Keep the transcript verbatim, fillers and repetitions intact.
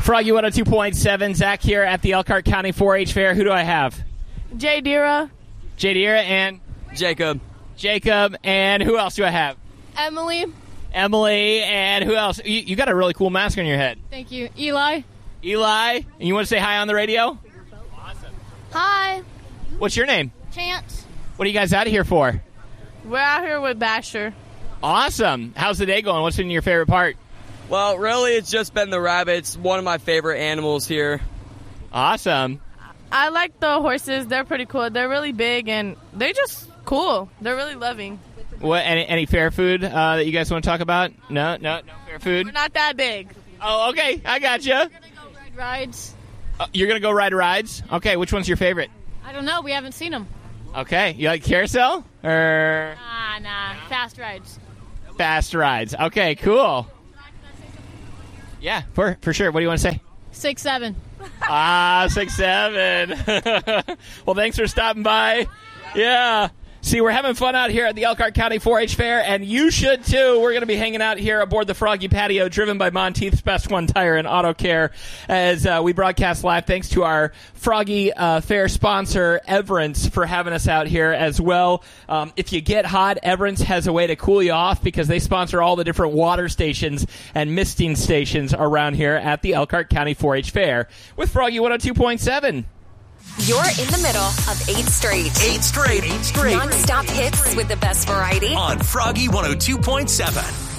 Froggy one oh two point seven, Zach here at the Elkhart County four H Fair. Who do I have? Jay Dira. Jay Dira and? Jacob. Jacob, and who else do I have? Emily. Emily, and who else? You, you got a really cool mask on your head. Thank you. Eli. Eli, and you want to say hi on the radio? Awesome. Hi. What's your name? Chance. What are you guys out of here for? We're out here with Basher. Awesome. How's the day going? What's been your favorite part? Well, really, it's just been the rabbits. One of my favorite animals here. Awesome. I like the horses. They're pretty cool. They're really big, and they're just cool. They're really loving. What? Any, any fair food uh, that you guys want to talk about? No, no, no fair food? We're not that big. Oh, okay. I got you. We're going to go ride rides. Uh, you're going to go ride rides? Okay. Which one's your favorite? I don't know. We haven't seen them. Okay. You like carousel? Or Ah, nah. Fast rides. fast rides? Okay, cool. Yeah, for, for sure. What do you want to say? Six, seven. Ah, six, seven. Well, thanks for stopping by. Yeah. See, we're having fun out here at the Elkhart County four H Fair, and you should too. We're going to be hanging out here aboard the Froggy Patio, driven by Monteith's Best One Tire and Auto Care, as uh, we broadcast live. Thanks to our Froggy uh, Fair sponsor, Everence, for having us out here as well. Um, if you get hot, Everence has a way to cool you off because they sponsor all the different water stations and misting stations around here at the Elkhart County four H Fair with Froggy one oh two point seven. You're in the middle of eight straight. Eight straight. Eight straight. Non-stop hits with the best variety. On Froggy one oh two point seven.